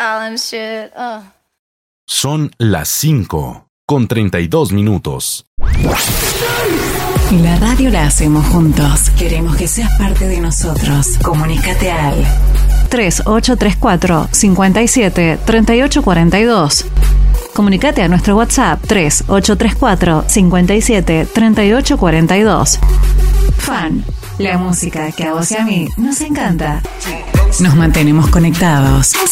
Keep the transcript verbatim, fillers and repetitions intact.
solemn shit. Ugh. Son las cinco con treinta y dos minutos. La radio la hacemos juntos. Queremos que seas parte de nosotros. Comunícate al tres ocho tres cuatro, cinco siete, tres ocho cuatro dos. Comunícate a nuestro WhatsApp tres ocho tres cuatro, cinco siete, tres ocho cuatro dos. Fan, la música que a vos y a mí nos encanta. Nos mantenemos conectados.